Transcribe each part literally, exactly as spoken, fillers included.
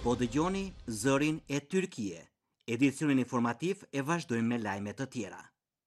Po dëgjoni zërin e Tyrkie. Edicionin informativ e vazhdojmë me lajme të tjera.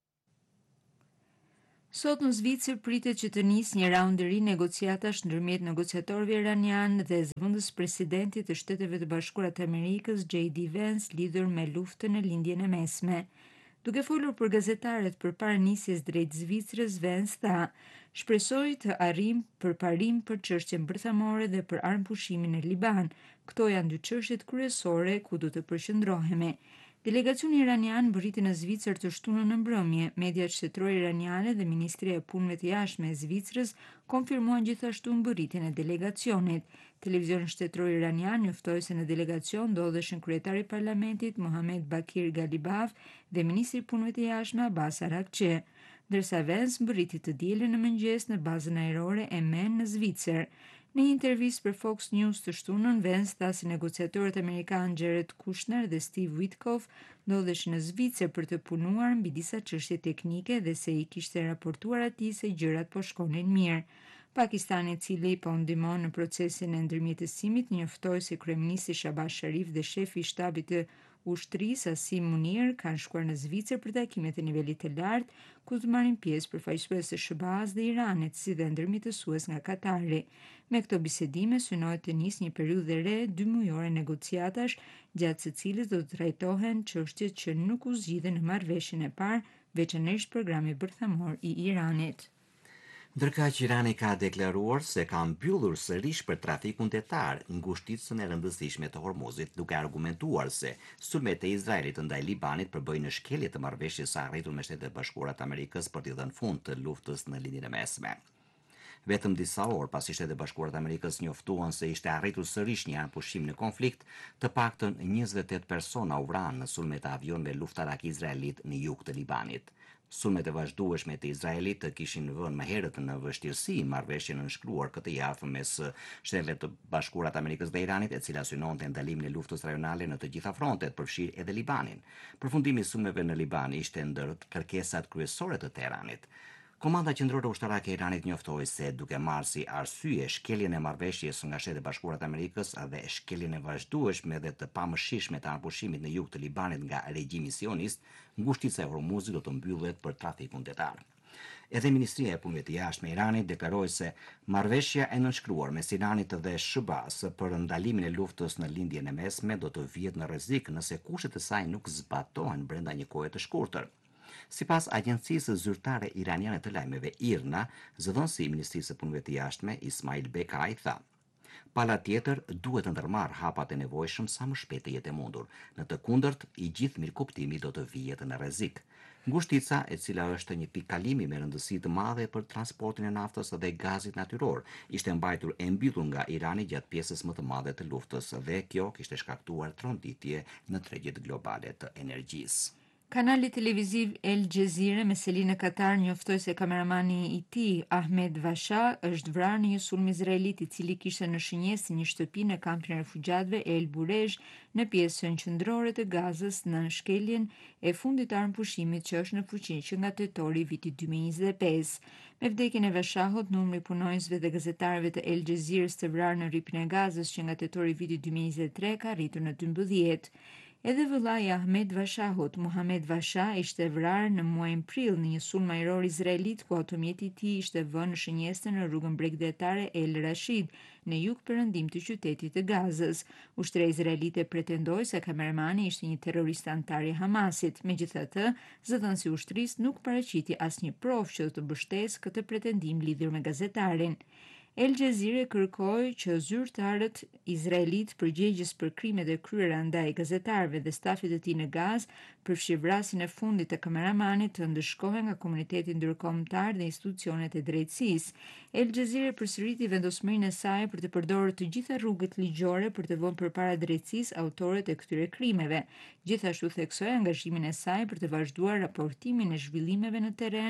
Sot në Zvicër pritet që të nisë një raund i ri negociatash ndërmjet negociatorëve iranian dhe zëvendës presidentit të Shteteve të Bashkuara të Amerikës J D Vance lidhur me luftën e lindjen e mesme. Duke folur për gazetarët përpara nisjes drejt Zvicrës, Vance tha: "Shpresoj të arrijm përparim për çështjen bërthamore dhe për armëpushimin në Liban. Këto janë dy çështjet kryesore ku do të përqendrohemi." Delegacioni iranian mbërriti në Zvicër të shtunën në mbrëmje. Mediat shtetërore iraniane dhe Ministria e Punëve të Jashtme e Zvicrës konfirmuan gjithashtu mbërritjen e delegacionit. Televizioni shtetëror iranian njoftoi se në delegacion ndodheshin kryetari i parlamentit Mohamed Bakir Galibaf dhe ministri i Punëve të Jashtme Abbas Araghchi, ndërsa Vance mbërriti të dielën në mëngjes në bazën ajrore e Men në Zvicër. Në një intervistë për Fox News të shtunën, Vance tha se negociatorët amerikanë Jared Kushner dhe Steve Witkoff ndodheshin në Zvicër për të punuar mbi disa çështje teknike dhe se i kishte raportuar atij se gjërat po shkonin mirë. Pakistani, i cili po ndihmon në procesin e ndërmjetësimit, njoftoi se kryeministri Shahbaz Sharif dhe shefi i shtabit të ushtrisë Asim Munir kanë shkuar në Zvicër për takime të nivelit të lartë, ku të marrin pjesë përfaqësues të S B A-s dhe Iranit, si dhe ndërmjetësues nga Katari. Me këto bisedime synohet të nisë një periudhë e re dy mujore negociatash, gjatë së cilës do të trajtohen çështjet që nuk u zgjidhen në marrëveshjen e parë, veçanërisht programi bërthamor i Iranit. Ndërka që Irani ka deklaruar se ka mbyllur sërish për trafikun detar ngushticën e rëndësishme të Hormuzit, duke argumentuar se sulmet e Izraelit ndaj Libanit përbëjnë shkelje të marrëveshjes së arritur me Shtetet e Bashkuara të Amerikës për t'i dhënë fund të luftës në lindjen e mesme. Vetëm disa orë pasi Shtetet e Bashkuara të Amerikës njoftuan se ishte arritur sërish një anëpushim në konflikt, të paktën njëzet e tetë persona u vranë në sulmet e avionëve luftarak izraelit në jug të Libanit. Sulmet e vazhdueshme të Izraelit të kishin vënë më herët në vështirësi marrëveshjen e nënshkruar këtë javë mes Shteteve të Bashkuara të Amerikës dhe Iranit, e cila synonte ndalimin e luftës rajonale në të gjitha frontet, përfshirë edhe Libanin. Përfundimi i sulmeve në Liban ishte ndër kërkesat kryesore të Teheranit. Komanda qendrore ushtarake e Iranit njoftoi se duke marrë si arsye shkeljen e marrëveshjes nga Shtetet e Bashkuara të Amerikës dhe shkeljen e vazhdueshme dhe të pamëshirshme të anëpushimit në jug të Libanit nga regjimi sionist, ngushtica e Hormuzit do të mbyllet për trafikun detar. Edhe Ministria e Punëve të Jashtme e Iranit deklaroi se marrëveshja e nënshkruar mes Iranit dhe S B A-s për ndalimin e luftës në lindjen e mesme do të vihet në rrezik nëse kushtet e saj nuk zbatohen brenda një kohe të shkurtër. Sipas agjencisë zyrtare iraniane të lajmeve I R N A, zëdhënësi i Ministrisë së Punëve të Jashtme Ismail Bekai tha: "Pala tjetër duhet të ndërmarrë hapat e nevojshëm sa më shpejt të jetë e mundur. Në të kundërt, i gjithë mirëkuptimi do të vihet në rrezik." Ngushtica, e cila është një pikë kalimi me rëndësi të madhe për transportin e naftës dhe gazit natyror, ishte mbajtur e mbyllur nga Irani gjatë pjesës më të madhe të luftës dhe kjo kishte shkaktuar tronditje në tregjet globale të energjisë. Kanali televiziv El Jazeera me seli në Katar njoftoi se kameramani i tij, Ahmed Vasha, është vrarë në një sulm izraelit i cili kishte në shënjesë një shtëpi në kampin e refugjatëve El Burej në pjesën qendrore të Gazës në shkeljen e fundit të armëpushimit që është në fuqi që nga tetori i vitit dy mijë e njëzet e pesë. Me vdekjen e Vashahut, numri i punonjësve dhe gazetarëve të El Jazeerës të vrarë në rripin e Gazës që nga tetori i vitit dy mijë e njëzet e tre ka arritur në dymbëdhjetë. Edhe vëllai Ahmed Vashahut, Mohamed Vasha, ishte vrarë në muajin prill në një sulm ajror izraelit ku automjeti i tij ishte vënë në shënjesë në rrugën bregdetare El Rashid në jug perëndim të qytetit të Gazës. Ushtria izraelite pretendoi se kameramani ishte një terrorist antar i Hamasit. Megjithatë, zëdhënësi i ushtrisë nuk paraqiti asnjë provë që të mbështesë këtë pretendim lidhur me gazetarin. El Jazeera kërkoi që zyrtarët izraelit përgjegjës për krimet e kryera ndaj gazetarëve dhe stafit të tij në Gazë, përfshirë vrasjen e fundit të kameramanit, të ndëshkohen nga komuniteti ndërkombëtar dhe institucionet e drejtësisë. El Jazeera përsëriti vendosmërinë e saj për të përdorur të gjitha rrugët ligjore për të vënë përpara drejtësisë autorët e këtyre krimeve. Gjithashtu theksoi angazhimin e saj për të vazhduar raportimin e zhvillimeve në terren,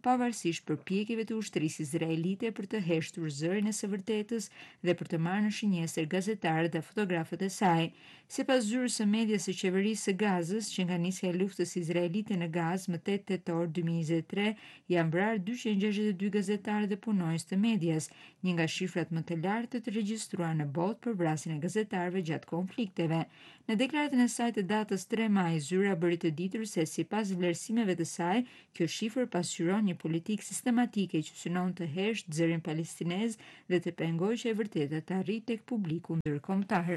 pavarësisht përpjekjeve të ushtrisë izraelite për të heshtur zërin e së vërtetës dhe për të marrë në shënjesër gazetarët dhe fotografët e saj. Sipas zyrës së medias së qeverisë së Gazës, që nga nisja e luftës izraelite në Gazë më tetë tetor dy mijë e njëzet e tre, janë vrarë dyqind e gjashtëdhjetë e dy gazetarë dhe punonjës të medias, një nga shifrat më të lartë të regjistruar në botë për vrasjen e gazetarëve gjatë konflikteve. Në deklaratën e saj të datës tre maj, zyra bëri të ditur se sipas vlerësimeve të saj, kjo shifër pasqyron një politikë sistematike që synon të heshtë zërin palestinez dhe të pengojë që e vërteta të arrijë tek publiku ndërkombëtar.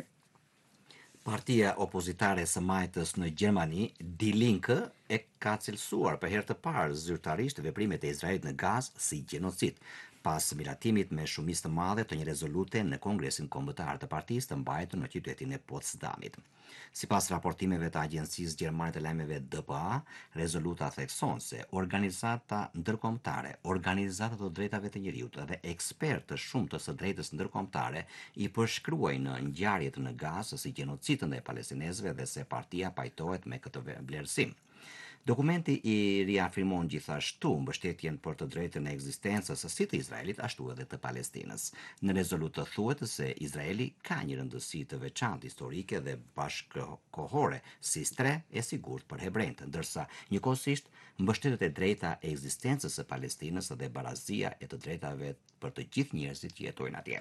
Partia opozitare së majtës në Gjermani, Die Linke, e ka cilësuar për herë të parë zyrtarisht veprimet e Izraelit në Gazë si gjenocid, pas miratimit me shumicë të madhe të një rezolute në Kongresin Kombëtar të partisë të mbajtur në qytetin e Potsdamit. Sipas raportimeve të Agjencisë Gjermane të Lajmeve D P A, rezoluta thekson se organizata ndërkombëtare, organizata të drejtave të njerëzit dhe ekspertë të shumtës së drejtës ndërkombëtare i përshkruajnë ngjarjet në Gazë si gjenocid ndaj palestinezëve dhe se partia pajtohet me këtë vlerësim. Dokumenti i riafirmon gjithashtu mbështetjen për të drejtën e ekzistencës si të Izraelit ashtu edhe të Palestinës. Në rezolutë thuhet se Izraeli ka një rëndësi të veçantë historike dhe bashkëkohore si stre e sigurt për hebrejtë, ndërsa njëkohësisht mbështetet e drejta e ekzistencës së Palestinës dhe barazia e të drejtave për të gjithë njerëzit që jetojnë atje.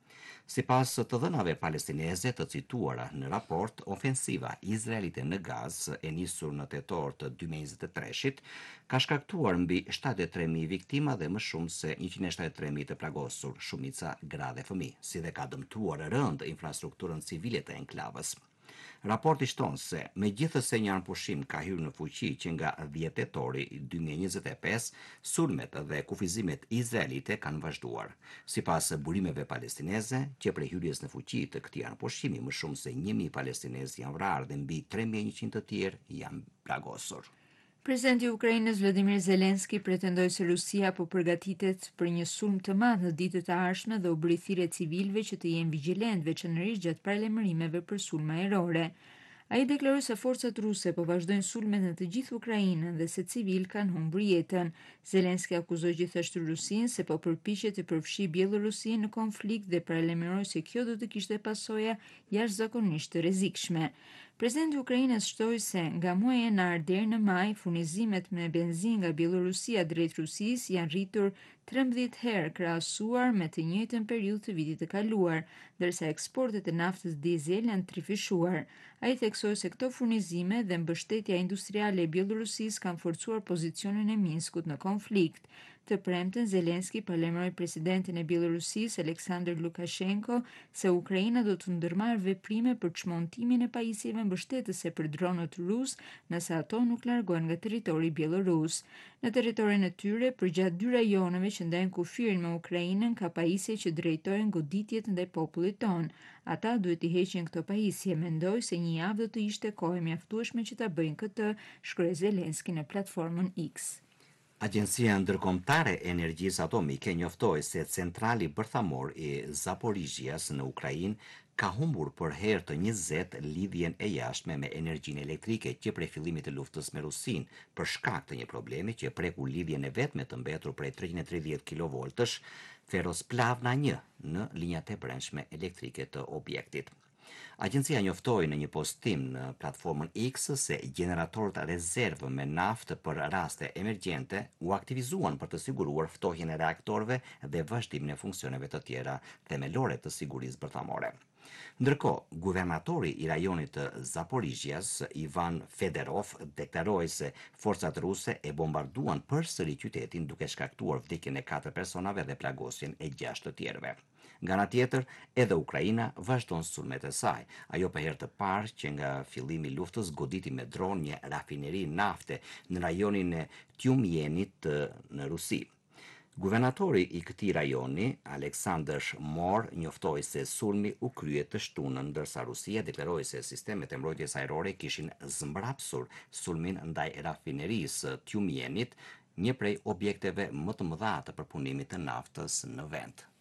Sipas të dhënave palestineze të cituara në raport, ofensiva izraelite në Gazë e nisur në tetor të dy mijë e njëzet e tre-shit ka shkaktuar mbi shtatëdhjetë e tre mijë viktima dhe më shumë se njëqind e shtatëdhjetë e tre mijë të plagosur, shumica gra dhe fëmijë, si dhe ka dëmtuar rënd infrastrukturën civile të enklavës. Raporti shton se megjithëse një anëpushim ka hyrë në fuqi që nga dhjetë tetori dy mijë e njëzet e pesë, sulmet dhe kufizimet izraelite kanë vazhduar. Sipas burimeve palestineze, që prej hyrjes në fuqi të këtij anëpushimi, më shumë se një mijë palestinezë janë vrarë dhe mbi tre mijë e njëqind të tjerë janë plagosur. Presidenti i Ukrainës Vladimir Zelenski pretendoi se Rusia po përgatitet për një sulm të madh në ditët e ardhshme dhe u bëri thirrje civilëve që të jenë vigjilent, veçanërisht gjatë paralajmërimeve për sulme ajrore. Ai deklaroi se forcat ruse po vazhdojnë sulmet në të gjithë Ukrainën dhe se civilë kanë humbur jetën. Zelenski akuzoi gjithashtu Rusinë se po përpiqet të përfshijë Bielorusinë në konflikt dhe paralajmëroi se kjo do të kishte pasoja jashtëzakonisht të rrezikshme. Presidenti i Ukrainës shtoi se nga muaji janar deri në maj, furnizimet me benzinë nga Bielorusia drejt Rusisë janë rritur trembëdhjetë herë krahasuar me të njëjtën periudhë të vitit të kaluar, ndërsa eksportet e naftës dizel janë trifishuar. Ai theksoi se këto furnizime dhe mbështetja industriale e Bielorusisë kanë forcuar pozicionin e Minskut në konflikt. Të premten, Zelenski paralajmëroi presidentin e Bielorusisë Aleksandr Lukashenko se Ukraina do të ndërmarrë veprime për çmontimin e pajisjeve mbështetëse për dronët rus nëse ato nuk largohen nga territori bielorus. Në territorin e tyre, përgjatë dy rajoneve që ndajnë kufirin me Ukrainën, ka pajisje që drejtojnë goditjet ndaj popullit ton. Ata duhet i heqin këto pajisje, mendoj se një javë do të ishte kohë e mjaftueshme që ta bëjnë këtë, shkroi Zelenski në platformën X. Agjencia Ndërkombëtare e Energjisë Atomike njoftoi se centrali bërthamor i Zaporizhias në Ukrainë ka humbur për herë të njëzet lidhjen e jashtme me energjinë elektrike që prej fillimit të luftës me Rusinë për shkak të një problemi që preku lidhjen e vetme të mbetur prej treqind e tridhjetë kilovoltësh Ferosplavna një në linjat e brendshme elektrike të objektit. Agjencia njoftoi në një postim në platformën X se generatorët rezervë me naftë për raste emergjente u aktivizuan për të siguruar ftohjen e reaktorëve dhe vazhdimin e funksioneve të tjera themelore të sigurisë bërthamore. Ndërkohë, guvernatori i rajonit të Zaporizhias, Ivan Fedorov, deklaroi se forcat ruse e bombarduan përsëri qytetin duke shkaktuar vdekjen e katër personave dhe plagosjen e gjashtë të tjerëve. Nga ana tjetër, edhe Ukraina vazhdon sulmet e saj. Ajo për herë të parë që nga fillimi i luftës goditi me dron një rafineri nafte në rajonin e Tjumjenit në Rusi. Guvernatori i këtij rajoni, Aleksandr Shmor, njoftoi se sulmi u krye të shtunën, ndërsa Rusia deklaroi se sistemet e mbrojtjes ajrore kishin zmbrapsur sulmin ndaj rafinerisë Tjumjenit, një prej objekteve më të mëdha të përpunimit të naftës në vend.